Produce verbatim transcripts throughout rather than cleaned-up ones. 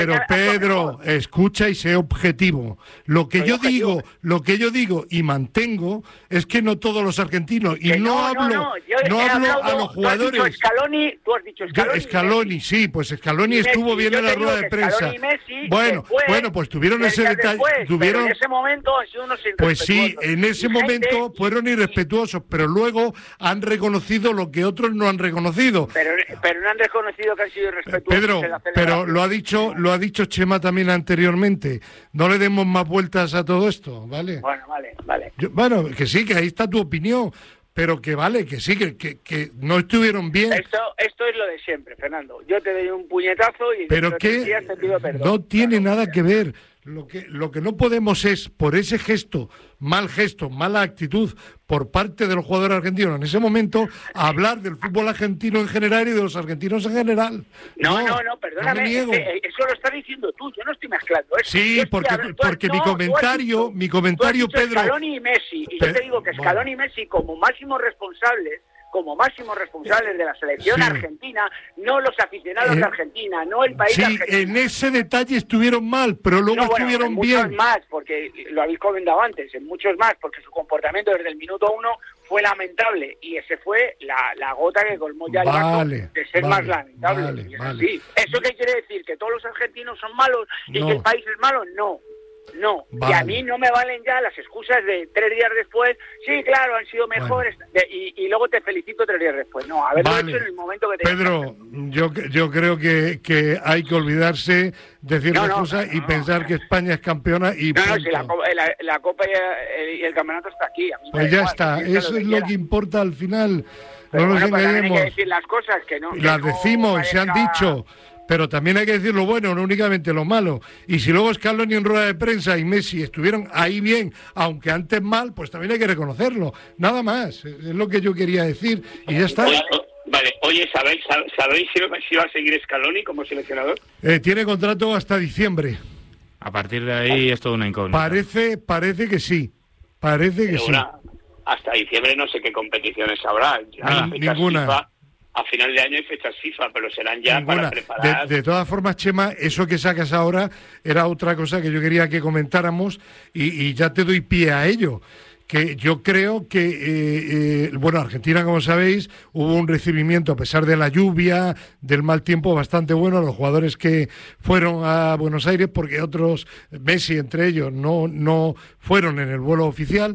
Pero Pedro, escucha y sé objetivo. Lo que Soy yo objetivo. digo, lo que yo digo y mantengo es que no todos los argentinos y Que no, no, hablo, no, no, yo no he hablo hablado- a los tú has dicho jugadores. Scaloni, tú has dicho Yo- Scaloni. Scaloni, sí, pues Scaloni y estuvo Messi. bien Yo en la te digo rueda de que prensa. Scaloni y Messi, Bueno, después, bueno, pues tuvieron ese después, detalle, después, tuvieron. pero en ese momento han sido unos Pues sí, irrespetuosos. en ese Y momento gente- fueron irrespetuosos, pero luego han reconocido lo que otros no han reconocido. Pero, pero no han reconocido que han sido irrespetuosos. Pedro, en la pero celebración. lo ha dicho, lo ha dicho Chema también anteriormente. No le demos más vueltas a todo esto, ¿vale? Bueno, vale, vale. Yo- bueno, que sí, que ahí está tu opinión, pero que vale, que sí, que, que, que no estuvieron bien. Esto, esto es lo de siempre, Fernando. Yo te doy un puñetazo y Pero dentro de tres que días te pido perdón. no tiene Claro. nada que ver. Lo que, lo que no podemos es, por ese gesto, mal gesto, mala actitud por parte de los jugadores argentinos en ese momento, hablar del fútbol argentino en general y de los argentinos en general. No, no, no, perdóname. me niego. eh, eh, eso lo estás diciendo tú, yo no estoy mezclando eso. Sí, Yo estoy porque- hablando- tú has- porque mi no, tú has comentario- dicho- mi comentario, tú has dicho Pedro- Scaloni y Messi, y Pe- yo te digo que bueno. Scaloni y Messi, como máximos responsables, como máximos responsables de la selección Sí. argentina, no los aficionados Eh, de Argentina, no el país Sí, de Argentina. en ese detalle estuvieron mal, pero luego No, bueno, estuvieron en muchos bien. más, porque lo habéis comentado antes, en muchos más, porque su comportamiento desde el minuto uno fue lamentable y ese fue la, la gota que colmó ya el Vale, vaso de ser vale, más lamentable. vale, Y es vale. así. ¿Eso qué quiere decir? ¿Que todos los argentinos son malos y No. que el país es malo? No. No, Vale. y a mí no me valen ya las excusas de tres días después, sí, claro, han sido mejores, de- y, y luego te felicito tres días después. No, haberlo Vale. hecho en el momento que te Pedro, yo, yo creo que, que hay que olvidarse de ciertas No, no, cosas no, y no. pensar que España es campeona y No, no, punto. si la, copa- la, la Copa y el, y el campeonato está aquí. A mí me Pues da ya igual, está, que piense eso es lo quiera. que importa al final. Pero no nos bueno, pues también hay engañemos. que decir las cosas que no. que Las no decimos, se han parezca- dicho, pero también hay que decir lo bueno, no únicamente lo malo. Y si luego Scaloni en rueda de prensa y Messi estuvieron ahí bien, aunque antes mal, pues también hay que reconocerlo. Nada más, es lo que yo quería decir. Y ya está. Oye, o- vale, oye, ¿sabéis, sab- ¿sabéis si, si va a seguir Scaloni como seleccionador? Eh, tiene contrato hasta diciembre. A partir de ahí es toda una incógnita. Parece, parece que sí. Parece que Pero sí. una- hasta diciembre no sé qué competiciones habrá. Ah, Hay fechas ninguna. FIFA, a final de año hay fechas FIFA, pero serán ya Ninguna. para preparar. De, de todas formas, Chema, eso que sacas ahora era otra cosa que yo quería que comentáramos y, y ya te doy pie a ello. Que yo creo que, eh, eh, bueno, Argentina, como sabéis, hubo un recibimiento a pesar de la lluvia, del mal tiempo, bastante bueno a los jugadores que fueron a Buenos Aires, porque otros, Messi entre ellos, no, no fueron en el vuelo oficial.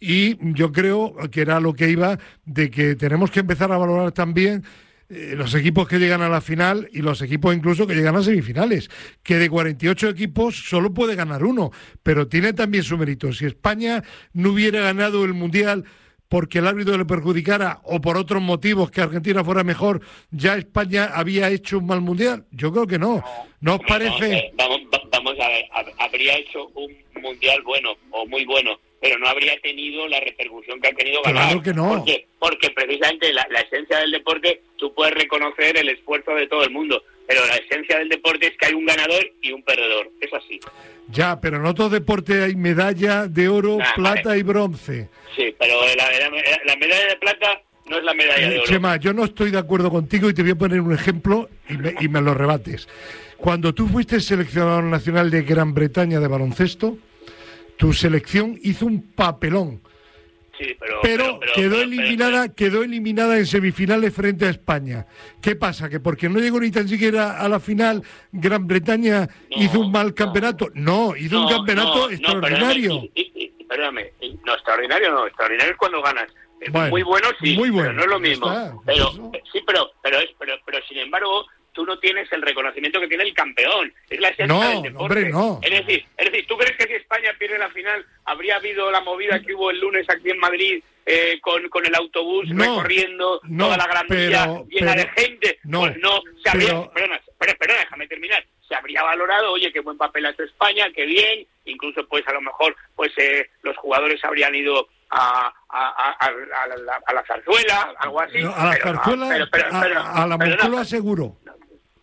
Y yo creo que era lo que iba de que tenemos que empezar a valorar también eh, los equipos que llegan a la final y los equipos incluso que llegan a semifinales, que de cuarenta y ocho equipos solo puede ganar uno, pero tiene también su mérito. Si España no hubiera ganado el Mundial porque el árbitro le perjudicara o por otros motivos que Argentina fuera mejor, ¿ya España había hecho un mal Mundial? Yo creo que no. ¿No os No, parece? eh, vamos, va- vamos a ver, hab- habría hecho un mundial bueno o muy bueno, pero no habría tenido la repercusión que ha tenido ganar. Claro que no. Porque, porque precisamente la, la esencia del deporte, tú puedes reconocer el esfuerzo de todo el mundo, pero la esencia del deporte es que hay un ganador y un perdedor. Es así. Ya, pero en otros deportes hay medalla de oro, Ah, plata vale. y bronce. Sí, pero la, la- la medalla de plata no es la medalla de Eh, oro. Chema, yo no estoy de acuerdo contigo y te voy a poner un ejemplo y me, y me lo rebates. Cuando tú fuiste seleccionador nacional de Gran Bretaña de baloncesto, tu selección hizo un papelón, Sí, pero, pero, pero- quedó pero- eliminada, quedó eliminada en semifinales frente a España. ¿Qué pasa? ¿Que porque no llegó ni tan siquiera a la final, Gran Bretaña No, hizo un mal no. campeonato? No, hizo No, un campeonato no, no, extraordinario. perdóname, y- y- y- perdóname, y- no, extraordinario no, extraordinario es cuando ganas. Eh, Bueno, muy bueno sí, muy bueno, pero no es lo ya mismo. está, pero eso. eh, sí, pero pero es pero, pero sin embargo tú no tienes el reconocimiento que tiene el campeón. Es la esencia No, del deporte. hombre, no. Es decir, es decir, ¿tú crees que si España pierde la final habría habido la movida que hubo el lunes aquí en Madrid eh, con, con el autobús No, recorriendo no, toda la Gran Vía pero- llena pero- de gente? no, Pues no, se habría, pero- perdona, perdona, perdona, déjame terminar. Se habría valorado, oye, qué buen papel ha hecho España, qué bien, incluso pues a lo mejor pues eh, los jugadores habrían ido a, a, a, a, a la, a la zarzuela, algo así. No, a la pero no, zarzuela, pero- pero- a- pero- a, la pero no, Moncloa seguro.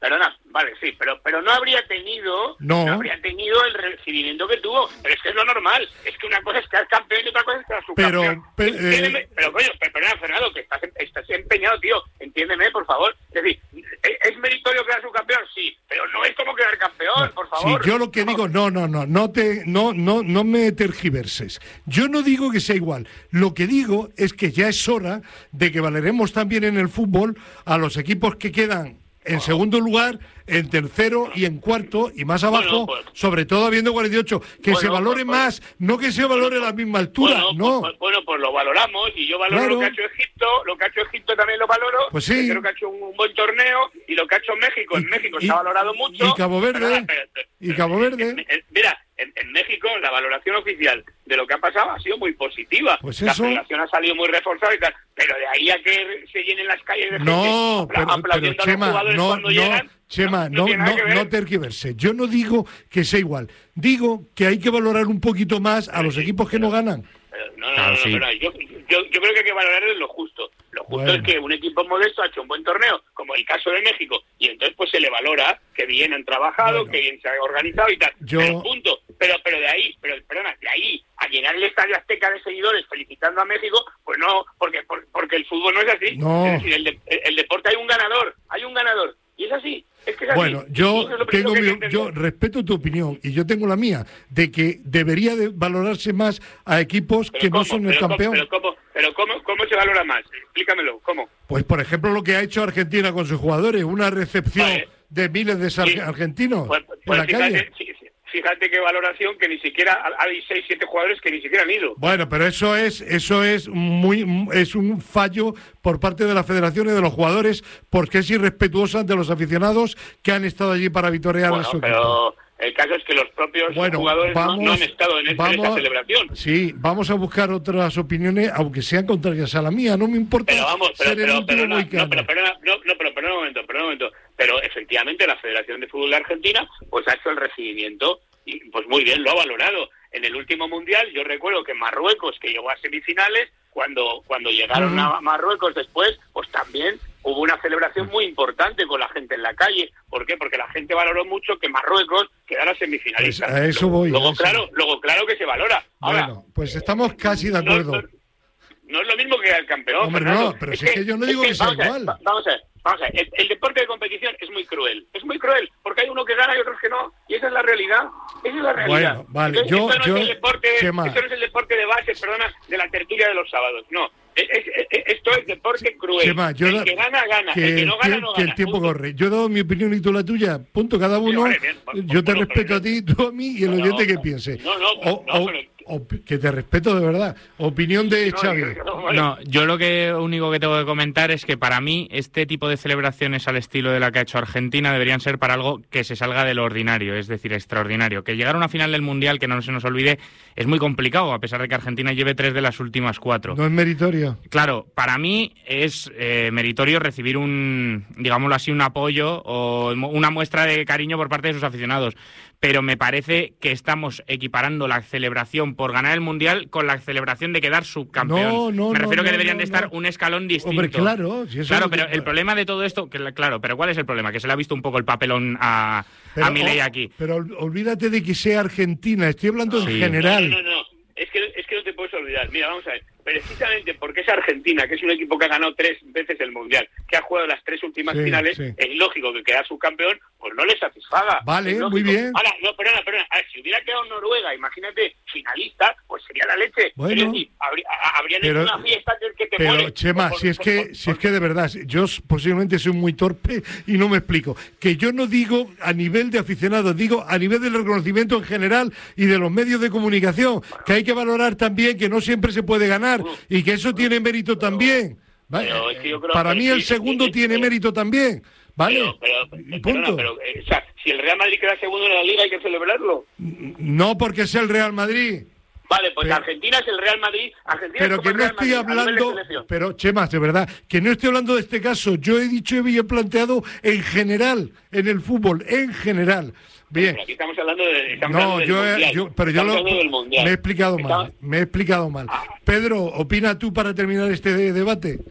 perdona, vale, sí, pero pero no habría tenido no. no habría tenido el recibimiento que tuvo, pero es que es lo normal, es que una cosa es quedar campeón y otra cosa es quedar subcampeón. Pero, pe- eh... pero coño, pero, perdona, Fernando, que estás, estás empeñado, tío, entiéndeme, por favor, es decir, ¿es, es meritorio quedar subcampeón? Sí, pero no es como quedar campeón, por favor. Sí, yo lo que digo, no, no, no, no te, no, no, no me tergiverses. Yo no digo que sea igual. Lo que digo es que ya es hora de que valeremos también en el fútbol a los equipos que quedan en segundo lugar, en tercero y en cuarto y más abajo, bueno, pues, sobre todo habiendo cuarenta y ocho, que bueno, se valore pues, más, no que se valore a la misma altura, bueno, no. Pues, bueno, pues lo valoramos y yo valoro claro. lo que ha hecho Egipto, lo que ha hecho Egipto también lo valoro, pues sí. creo que ha hecho un, un buen torneo y lo que ha hecho México, en y, México y, se ha valorado mucho. Y Cabo Verde, pero, pero, pero, y Cabo Verde. En, en, mira, en, en México la valoración oficial de lo que ha pasado ha sido muy positiva. Pues la eso... federación ha salido muy reforzada y tal, pero de ahí a que se llenen las calles de gente no, pero, aplaudiendo pero, Chema, a los jugadores no, cuando no, llegan. Chema, no, no, no, no tergiverse. Yo no digo que sea igual. Digo que hay que valorar un poquito más a los equipos que no ganan. No, no, no, no, sí. no yo, yo, yo creo que hay que valorar lo justo. Lo justo bueno. es que un equipo modesto ha hecho un buen torneo, como el caso de México, y entonces pues se le valora que bien han trabajado, bueno. que bien se ha organizado y tal. Yo... Pero punto. Pero, pero de ahí, pero perdona, de ahí a llenar el Estadio Azteca de seguidores felicitando a México, pues no, porque porque el fútbol no es así. No. Es decir, el, de, el deporte hay un ganador, hay un ganador. Y es así, es que es así. Bueno, yo es tengo mi, que yo respeto tu opinión y yo tengo la mía, de que debería de valorarse más a equipos pero que ¿cómo? no son el pero campeón. ¿cómo? Pero, ¿cómo? pero ¿cómo, ¿cómo se valora más? Explícamelo, ¿cómo? Pues por ejemplo lo que ha hecho Argentina con sus jugadores, una recepción vale. de miles de sí. argentinos pues, pues, en la fíjate, calle. Sí, sí. Fíjate qué valoración, que ni siquiera hay seis, siete jugadores que ni siquiera han ido. Bueno, pero eso es eso es muy es un fallo por parte de la federación y de los jugadores, porque es irrespetuoso ante los aficionados que han estado allí para vitorear bueno, a su pero equipo. El caso es que los propios bueno, jugadores vamos, no, no han estado en, vamos, en esa celebración. Sí, vamos a buscar otras opiniones, aunque sean contrarias a la mía, no me importa pero vamos, pero, ser el pero, último pero, no, moicano. no, pero, pero, no, no, pero, pero un momento, pero un momento. Pero efectivamente la Federación de Fútbol de Argentina pues ha hecho el recibimiento y pues muy bien, lo ha valorado. En el último Mundial yo recuerdo que Marruecos, que llegó a semifinales, cuando cuando llegaron uh-huh. a Marruecos después, pues también hubo una celebración muy importante con la gente en la calle. ¿Por qué? Porque la gente valoró mucho que Marruecos quedara semifinalista. Pues a eso voy. Luego, eso. claro, luego claro que se valora. Ahora, bueno, pues estamos casi de acuerdo. No, no, no es lo mismo que el campeón. Hombre, Fernando. no, pero es si es que, que yo no digo que, que sea vamos igual. A ver, vamos a ver, vamos a ver. El, el deporte de competición es muy cruel. Es muy cruel, porque hay uno que gana y otros que no. Y esa es la realidad. Esa es la realidad. Bueno, vale, Entonces, yo... Esto no, yo es el deporte, Chema. esto no es el deporte de base, perdona, de la tertulia de los sábados. No. Es, es, es, esto es deporte cruel. Chema, yo el da, que gana, gana. Que el que no gana, no que gana. el tiempo punto. corre. Yo he dado mi opinión y tú la tuya. Punto, cada uno. Sí, vale, bien, bueno, yo te bueno, respeto a ti, tú a mí y el no, oyente no, que piense. No, no, o, no, o, pero... o, que te respeto de verdad. Opinión de no, Xavi. No, vale. No, yo lo que único que tengo que comentar es que para mí este tipo de celebraciones al estilo de la que ha hecho Argentina deberían ser para algo que se salga de lo ordinario, es decir, extraordinario. Que llegar a una final del Mundial, que no se nos olvide, es muy complicado, a pesar de que Argentina lleve tres de las últimas cuatro. No es meritorio. Claro, para mí es eh, meritorio recibir un, digámoslo así, un apoyo o una muestra de cariño por parte de sus aficionados. Pero me parece que estamos equiparando la celebración por ganar el Mundial con la celebración de quedar subcampeón. No, no, me refiero no, que deberían no, de estar no. un escalón distinto. Hombre, claro. Si eso claro, es pero que... el problema de todo esto, que, claro, pero ¿cuál es el problema? Que se le ha visto un poco el papelón a, pero, a Milei oh, aquí. Pero olvídate de que sea Argentina, estoy hablando sí. en general. No, no, no, no. Es que, es que no te puedes olvidar. Mira, vamos a ver. Precisamente porque es Argentina, que es un equipo que ha ganado tres veces el Mundial, que ha jugado las tres últimas sí, finales, sí. es lógico que quedar subcampeón, pues no le satisfaga. Vale, muy bien. Ahora, no, perdona, perdona. A ver, si hubiera quedado Noruega, imagínate, finalista, pues sería la leche. Bueno, pero sí, habría, habrían pero, hecho una fiesta que, que te pero muere. Chema, por, si es por, que, por, por, si es que de verdad, yo posiblemente soy muy torpe y no me explico. Que yo no digo a nivel de aficionados, digo a nivel del reconocimiento en general y de los medios de comunicación, que hay que valorar también que no siempre se puede ganar y que eso tiene mérito también. ¿Vale? Es que Para mí el sí, segundo sí, tiene sí, mérito también. ¿Vale? Pero, pero, punto. perdona, pero eh, o sea, si el Real Madrid queda segundo en la Liga, hay que celebrarlo. No porque es el Real Madrid. Vale, pues pero, Argentina es el Real Madrid. Argentina pero es como que no el Real estoy Madrid, hablando, pero Chema, de verdad, que no estoy hablando de este caso. Yo he dicho y he planteado en general, en el fútbol, en general. Bien. Pero aquí estamos hablando de, estamos no, hablando del yo, mundial. yo, pero yo lo, me he explicado estamos... mal. Me he explicado mal. Ah. Pedro, opina tú para terminar este de debate.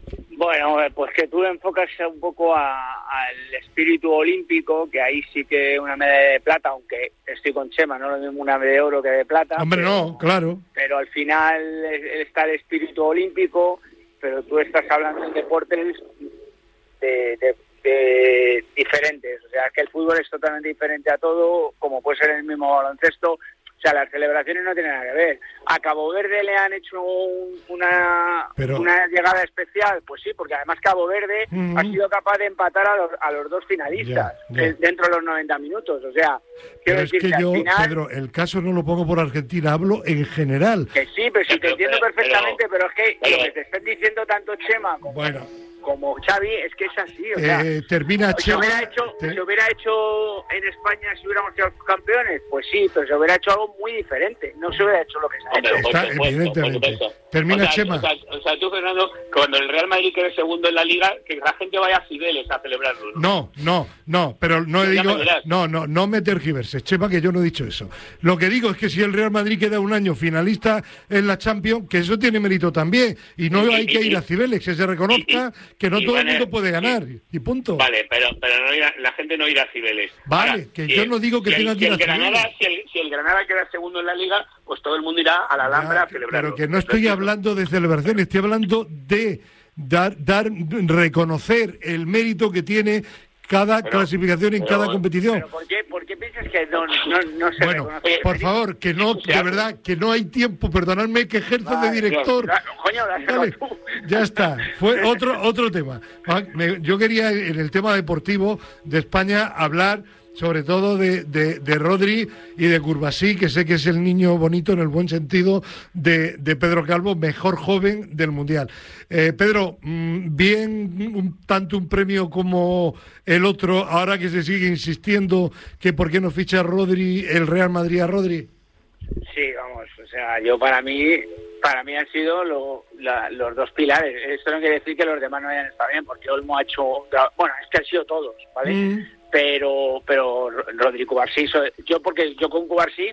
Bueno, pues que tú enfocas un poco al espíritu olímpico, que ahí sí que una medalla de plata, aunque estoy con Chema, no es lo mismo una medalla de oro que de plata. Hombre, pero, no, claro. Pero al final está el espíritu olímpico, pero tú estás hablando de deportes de, de, de diferentes. O sea, que el fútbol es totalmente diferente a todo, como puede ser el mismo baloncesto. O sea, las celebraciones no tienen nada que ver. A Cabo Verde le han hecho un, una, Pero... una llegada especial, pues sí, porque además Cabo Verde uh-huh. ha sido capaz de empatar a los, a los dos finalistas ya, ya. dentro de los noventa minutos. O sea, pero quiero es decir que, que yo, al final... Pedro, el caso no lo pongo por Argentina, hablo en general. Que sí, pero sí, te entiendo pero, perfectamente, pero, pero es que pero, lo que te están diciendo tanto Chema como... Bueno. como Xavi, es que es así, o sea, eh, termina se Chema, hubiera hecho, te... se hubiera hecho en España si hubiéramos sido campeones, pues sí, pero se hubiera hecho algo muy diferente, no se hubiera hecho lo que se ha Hombre, hecho. por Está, supuesto, evidentemente. por supuesto. Termina o sea, Chema. O sea, o sea, tú, Fernando, cuando el Real Madrid quede segundo en la Liga, que la gente vaya a Cibeles a celebrarlo, ¿no? No, no, no, pero no Ya digo, me dirás. no, no, no me tergiverses, Chema, que yo no he dicho eso. Lo que digo es que si el Real Madrid queda un año finalista en la Champions, que eso tiene mérito también, y no Y- hay que y- ir a Cibeles, que se reconozca y- que no y todo el van a- mundo puede ganar, y punto. Vale, pero, pero no irá- la gente no irá a Cibeles. Vale, Ahora, que si yo el- no digo que si el- tenga si que ir el a Cibeles. Granada, si el, si el Granada queda segundo en la Liga, pues todo el mundo irá a la Alhambra Ya, a celebrarlo. pero que no estoy hablando de celebración, estoy hablando de dar, dar reconocer el mérito que tiene cada Pero- clasificación en pero- cada competición. Pero ¿por qué, por qué piensas que no, no, no se Bueno, reconoce? por favor, que no, de verdad, que no hay tiempo, perdonadme que ejerzo Vale, de director. Dios, coño, dáselo Vale, tú. ya está, fue otro otro tema. Ah, me- Yo quería en el tema deportivo de España hablar sobre todo de, de, de Rodri y de Curbasí, que sé que es el niño bonito en el buen sentido de, de Pedro Calvo, mejor joven del Mundial. Eh, Pedro, mm, bien un, tanto un premio como el otro, ahora que se sigue insistiendo que por qué no ficha Rodri, el Real Madrid a Rodri. Sí, vamos, o sea, yo para mí, para mí han sido lo, la, los dos pilares. Esto no quiere decir que los demás no hayan estado bien, porque Olmo ha hecho, bueno, es que han sido todos, ¿vale? Mm. Pero, pero Rodri Cubarsí, yo porque yo con Cubarsí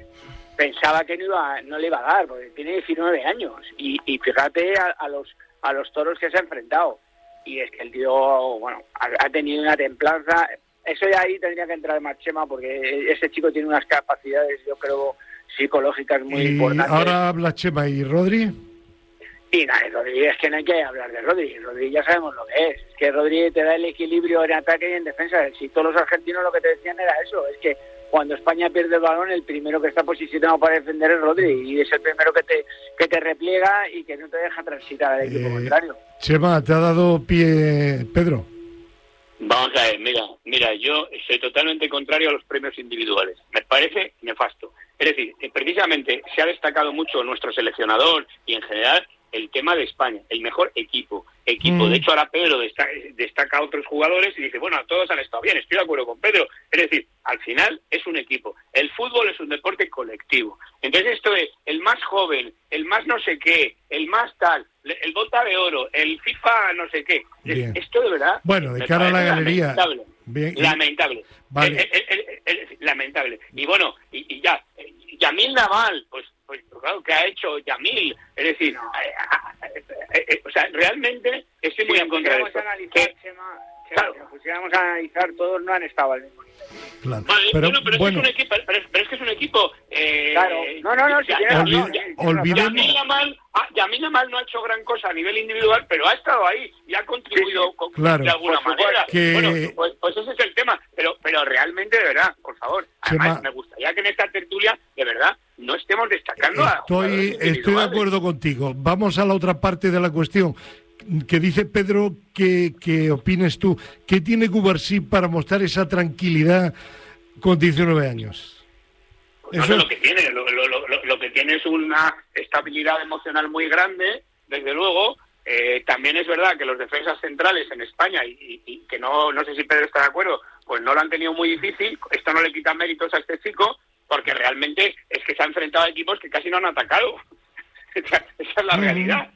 pensaba que no iba, no le iba a dar, porque tiene diecinueve años y, y fíjate a, a los a los toros que se ha enfrentado y es que el tío, bueno, ha, ha tenido una templanza. Eso ya ahí tendría que entrar más Chema, porque ese chico tiene unas capacidades, yo creo, psicológicas muy Y importantes. ahora habla Chema y Rodri. Y nada, Rodri, es que no hay que hablar de Rodri. Rodri ya sabemos lo que es. Es que Rodri te da el equilibrio en ataque y en defensa. Si todos los argentinos lo que te decían era eso, es que cuando España pierde el balón, el primero que está posicionado para defender es Rodri, y es el primero que te que te repliega y que no te deja transitar al equipo Eh, contrario. Chema, ¿te ha dado pie Pedro? Vamos a ver, mira, mira, yo soy totalmente contrario a los premios individuales. Me parece nefasto. Es decir, que precisamente se ha destacado mucho nuestro seleccionador y en general el tema de España, el mejor equipo. Equipo. Mm. De hecho, ahora Pedro destaca, destaca a otros jugadores y dice, bueno, todos han estado bien, estoy de acuerdo con Pedro. Es decir, al final es un equipo. El fútbol es un deporte colectivo. Entonces esto es el más joven, el más no sé qué, el más tal, el bota de oro, el FIFA no sé qué. Bien. Esto de verdad... Bueno, de me cara a la parece galería. Lamentable. Bien. Lamentable. Vale. El- el- el- el- lamentable. Y bueno, y, y ya, eh, Yamil Naval, pues, pues claro, ¿qué ha hecho Yamil? Es decir, eh, eh, eh, eh, o sea, realmente estoy muy Si en contra de nos esto. pusiéramos a analizar, Que- Chema, Chema, claro. si nos pusiéramos a analizar, todos no han estado al mismo nivel. Claro. Vale, Pero, bueno, pero, bueno, es que es un equipo, pero, es- pero es que es un equipo... Eh, Claro. No, no, no, si ya- tienes ya- olvide- razón, ya- eh, tienes razón. olvidemos- Yamil Yamal, ah, Yamil Yamal no ha hecho gran cosa a nivel individual, pero ha estado ahí y ha contribuido Sí, sí. con- Claro. de alguna Por supuesto. manera. Que- Bueno, pues, pues ese es el tema, pero pero realmente, de verdad, por favor, además Chema- me gustaría que en esta tertulia, de verdad, no estemos destacando a estoy, jugadores estoy de individuales. acuerdo contigo. Vamos a la otra parte de la cuestión. Que dice Pedro, que, que opines tú. ¿Qué tiene Cubarsí para mostrar esa tranquilidad con diecinueve años? Pues no Eso sé es- lo que tiene, lo, lo, lo, lo que tiene es una estabilidad emocional muy grande, desde luego. Eh, también es verdad que los defensas centrales en España, y, y, y que no no sé si Pedro está de acuerdo, pues no lo han tenido muy difícil. Esto no le quita méritos a este chico, porque realmente es que se ha enfrentado a equipos que casi no han atacado. Esa, esa es la Ujú. realidad.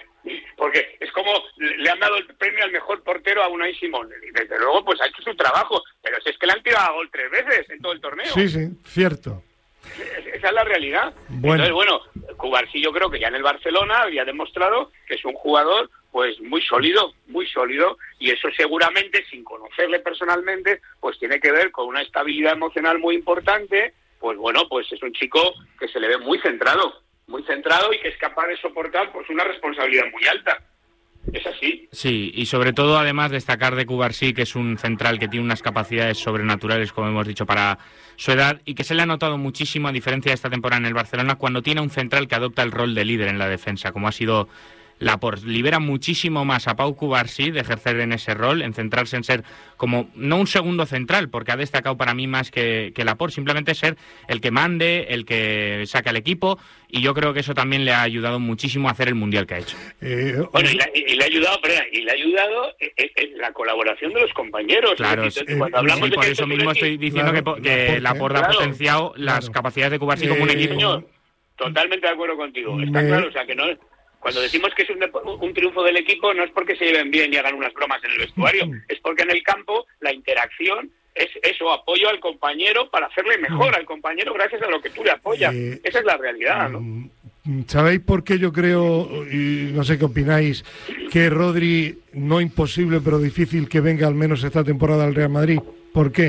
Porque es como le han dado el premio al mejor portero a Unai Simón. Y desde luego, pues ha hecho su trabajo, pero si es que le han tirado a gol tres veces en todo el torneo. Sí, sí, cierto. Esa es la realidad. Bueno. Entonces, bueno, Cubarsí yo creo que ya en el Barcelona había demostrado que es un jugador pues muy sólido, muy sólido, y eso seguramente, sin conocerle personalmente, pues tiene que ver con una estabilidad emocional muy importante. Pues bueno, pues es un chico que se le ve muy centrado, muy centrado y que es capaz de soportar pues una responsabilidad muy alta. Es así. Sí, y sobre todo, además, destacar de Cubarsí, que es un central que tiene unas capacidades sobrenaturales, como hemos dicho, para su edad, y que se le ha notado muchísimo, a diferencia de esta temporada en el Barcelona, cuando tiene un central que adopta el rol de líder en la defensa, como ha sido Laporte. Libera muchísimo más a Pau Cubarsí de ejercer en ese rol, en centrarse en ser como, no un segundo central, porque ha destacado para mí más que, que Laporte, simplemente ser el que mande, el que saque al equipo, y yo creo que eso también le ha ayudado muchísimo a hacer el Mundial que ha hecho. Eh, bueno, y, la, y le ha ayudado, pero, y le ha ayudado en, en la colaboración de los compañeros. Claro, es decir, eh, cuando hablamos sí, de por que eso mismo equipo, estoy diciendo claro, que, que Laporte claro, ha potenciado claro, las capacidades de Cubarsí eh, como un equipo. Señor, totalmente de acuerdo contigo, está me... claro, o sea que no... Cuando decimos que es un, un triunfo del equipo, no es porque se lleven bien y hagan unas bromas en el vestuario, es porque en el campo la interacción es eso, apoyo al compañero para hacerle mejor al compañero gracias a lo que tú le apoyas. Eh, Esa es la realidad, ¿no? ¿Sabéis por qué yo creo, y no sé qué opináis, que Rodri, no imposible pero difícil que venga al menos esta temporada al Real Madrid? ¿Por qué?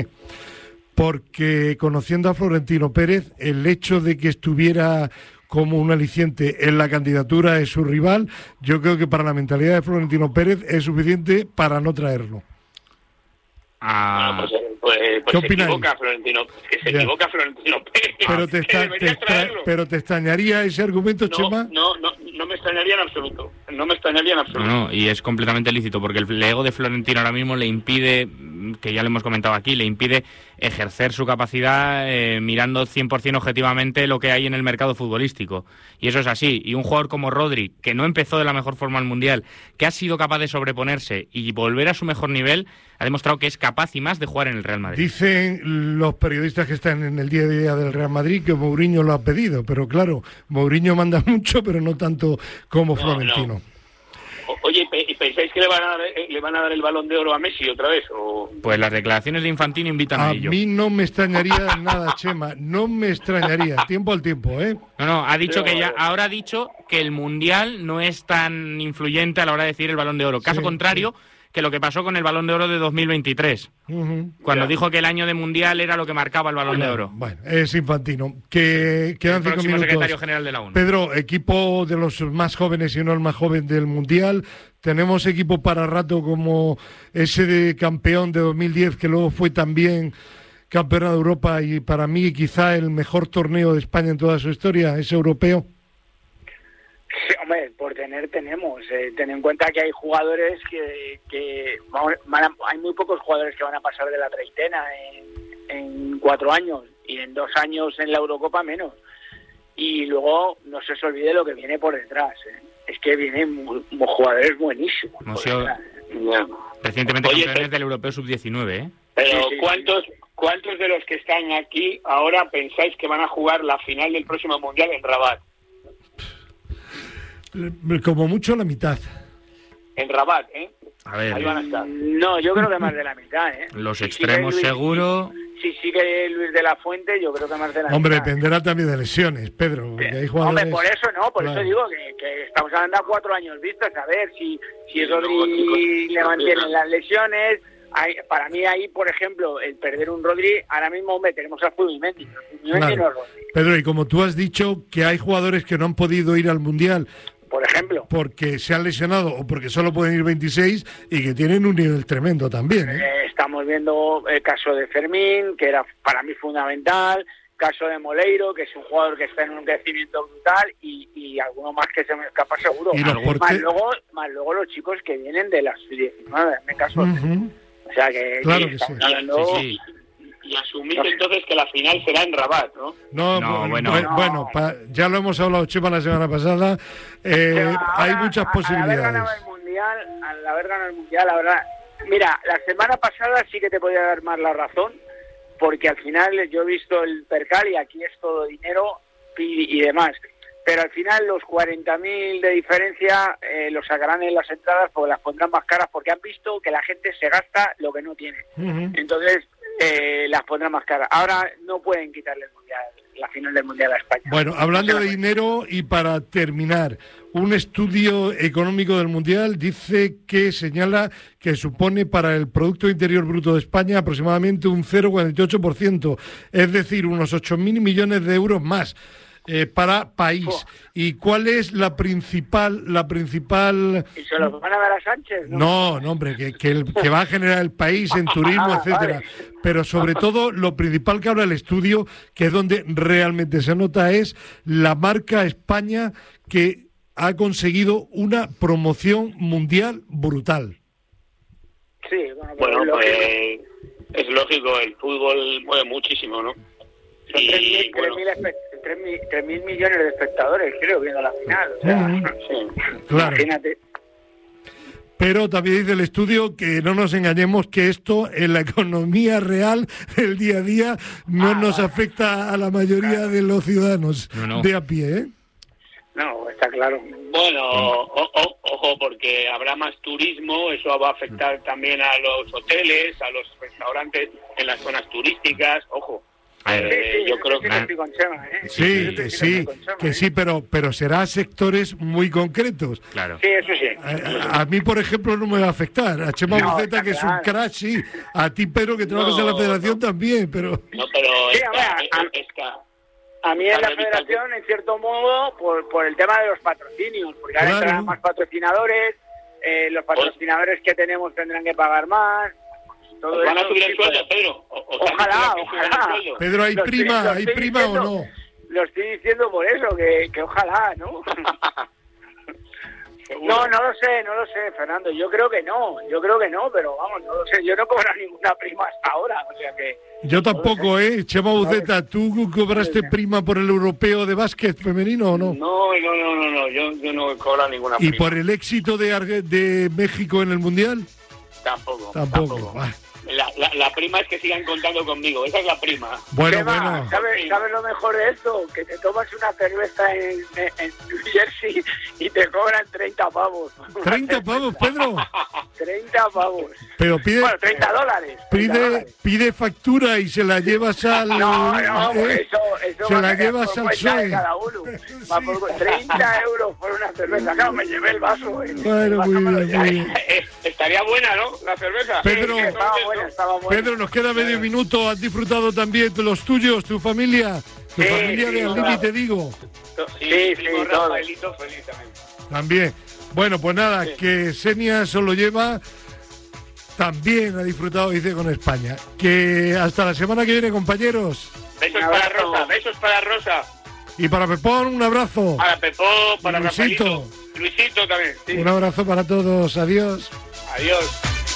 Porque conociendo a Florentino Pérez, el hecho de que estuviera como un aliciente en la candidatura de su rival, yo creo que para la mentalidad de Florentino Pérez es suficiente para no traerlo. Ah, bueno, pues, pues, pues ¿Qué se equivoca Florentino, que se ya. equivoca Florentino Pérez. Pero te, está, te extra, pero te extrañaría ese argumento, no, Chema. No, no, no me extrañaría en absoluto. No me extrañaría en absoluto. No, no, y es completamente lícito, porque el ego de Florentino ahora mismo le impide, que ya lo hemos comentado aquí, le impide ejercer su capacidad eh, mirando cien por cien objetivamente lo que hay en el mercado futbolístico. Y eso es así. Y un jugador como Rodri, que no empezó de la mejor forma al Mundial, que ha sido capaz de sobreponerse y volver a su mejor nivel, ha demostrado que es capaz y más de jugar en el Real Madrid. Dicen los periodistas que están en el día a día del Real Madrid que Mourinho lo ha pedido, pero claro, Mourinho manda mucho, pero no tanto como no, Florentino. No. Oye, ¿y pensáis que le van, a dar, le van a dar el Balón de Oro a Messi otra vez? ¿O? Pues las declaraciones de Infantino invitan a, a ello. A mí no me extrañaría nada, Chema, no me extrañaría, tiempo al tiempo, ¿eh? No, no, ha dicho sí, que ya, ahora ha dicho que el Mundial no es tan influyente a la hora de decir el Balón de Oro. Caso sí, contrario... Sí. que lo que pasó con el Balón de Oro de dos mil veintitrés, uh-huh. cuando yeah. dijo que el año de Mundial era lo que marcaba el Balón bueno, de Oro. Bueno, es Infantino. Que quedan cinco minutos. Secretario general de la ONU. Pedro, equipo de los más jóvenes y no el más joven del Mundial. Tenemos equipo para rato como ese de campeón de dos mil diez, que luego fue también campeón de Europa y para mí quizá el mejor torneo de España en toda su historia, es europeo. Sí, hombre, por tener tenemos. Eh, ten en cuenta que hay jugadores que, que van a, hay muy pocos jugadores que van a pasar de la treintena en, en cuatro años y en dos años en la Eurocopa menos. Y luego no se os olvide lo que viene por detrás. ¿eh? Es que vienen muy, muy jugadores buenísimos. Hemos sido recientemente Oye, campeones pero, del Europeo sub diecinueve. ¿eh? Pero sí, sí, ¿cuántos, ¿cuántos de los que están aquí ahora pensáis que van a jugar la final del próximo Mundial en Rabat? Como mucho la mitad. En Rabat, ¿eh? A ver. Ahí van a estar. No, yo creo que más de la mitad, ¿eh? Los si extremos Luis, seguro. Si sigue Luis de la Fuente, yo creo que más de la Hombre, mitad. Hombre, dependerá también de lesiones, Pedro. Porque hay jugadores... Hombre, por eso no, por claro. eso digo que, que estamos hablando a cuatro años vistas, a ver si, si Rodri le mantienen las lesiones. Hay, para mí ahí, por ejemplo, el perder un Rodri, ahora mismo, hombre, tenemos a Zubimendi. Zubimendi claro. no es Rodri. Pedro, y como tú has dicho que hay jugadores que no han podido ir al Mundial, por ejemplo, porque se han lesionado o porque solo pueden ir veintiséis y que tienen un nivel tremendo también, ¿eh? Eh, estamos viendo el caso de Fermín, que era para mí fundamental, caso de Moleiro, que es un jugador que está en un crecimiento brutal, y, y alguno más que se me escapa seguro. ¿Y más, porte... luego, más luego los chicos que vienen de las diecinueve, en mi caso. Uh-huh. O sea que, claro que que sí. hablando... sí, sí. Y asumir entonces que la final será en Rabat, ¿no? No, no bueno, bueno, bueno pa, ya lo hemos hablado, Chema, la semana pasada. Eh, ahora, hay muchas posibilidades. Al haber ganado el Mundial, al haber ganado el Mundial, la verdad... Mira, la semana pasada sí que te podía dar más la razón, porque al final yo he visto el percal y aquí es todo dinero y, y demás. Pero al final los cuarenta mil de diferencia eh, los sacarán en las entradas porque las pondrán más caras porque han visto que la gente se gasta lo que no tiene. Uh-huh. Entonces... eh, las pondrán más caras. Ahora no pueden quitarle el mundial, la final del mundial a España. Bueno, hablando de dinero y para terminar, un estudio económico del mundial dice que señala que supone para el Producto Interior Bruto de España aproximadamente un cero coma cuarenta y ocho por ciento, es decir, unos ocho mil millones de euros más. Eh, para país. Oh. ¿Y cuál es la principal la principal ¿Y se los van a dar a Sánchez? No, no, no hombre, que, que, el, que va a generar el país en turismo, ah, etcétera. Vale. Pero sobre todo, lo principal que habla el estudio, que es donde realmente se nota, es la marca España, que ha conseguido una promoción mundial brutal. Sí, bueno, bueno pues lógico. Es lógico, el fútbol mueve muchísimo, ¿no? Son y, tres mil millones de espectadores, creo, viendo la final. O sea, mm, sí. Claro. Imagínate. Pero también dice el estudio que no nos engañemos, que esto en la economía real del día a día no ah, nos vale. afecta a la mayoría claro. de los ciudadanos no, no. de a pie, ¿eh? No, está claro. Bueno, o, o, ojo, porque habrá más turismo, eso va a afectar también a los hoteles, a los restaurantes en las zonas turísticas, ojo. Eh, sí, sí, yo creo que sí, que sí, que sí, pero pero será sectores muy concretos. Claro. Sí, eso sí. A, a mí, por ejemplo, no me va a afectar. A Chema no, Buceta, que claro. es un crack, sí. A ti, Pedro, que trabajas no, en la Federación no. también, pero. No, pero sí, esta, a, ver, a, esta, a mí en la Federación, en cierto modo, por por el tema de los patrocinios, porque ahora claro. entrarán más patrocinadores, eh, los patrocinadores que tenemos tendrán que pagar más. Todo van a subir el sueldo, Pedro. O, o ojalá, ojalá. Pedro, ¿hay prima, estoy, ¿hay prima diciendo, o no? Lo estoy diciendo por eso, que, que ojalá, ¿no? No, no lo sé, no lo sé, Fernando. Yo creo que no, yo creo que no, pero vamos, no lo sé. Yo no cobro ninguna prima hasta ahora, o sea que... Yo tampoco, no ¿eh? Chema Buceta, ¿tú cobraste prima por el europeo de básquet femenino o no? No, no, no, no, no. Yo, yo no cobro ninguna prima. ¿Y por el éxito de, de México en el Mundial? Tampoco. Tampoco. tampoco. La, la, la prima es que sigan contando conmigo, esa es la prima. Bueno, bueno. ¿Sabes, ¿Sabes lo mejor de esto? Que te tomas una cerveza en, en, en New Jersey y te cobran treinta pavos. ¿treinta pavos, Pedro? treinta pavos. Pero pide... Bueno, treinta dólares. Pide, pide factura y se la llevas al... No, no, eh, eso, eso se la llevas al suelo. Cada uno. Va por treinta euros por una cerveza. Claro, me llevé el vaso. Eh. Bueno, muy bien, muy bien. Estaría buena, ¿no? La cerveza. Pedro... Sí, estaba buena. Pedro, nos queda medio minuto. ¿Has disfrutado también los tuyos, tu familia? Tu sí, familia sí, de Al Límite, digo. Sí, sí, sí Rafaelito, feliz también. También. Bueno, pues nada, sí. que Senia solo lleva. También ha disfrutado, dice, con España. Que hasta la semana que viene, compañeros. Besos para Rosa, besos para Rosa. Y para Pepón, un abrazo. Para Pepón, para Luisito. Rafaelito. Luisito también. Sí. Un abrazo para todos. Adiós. Adiós.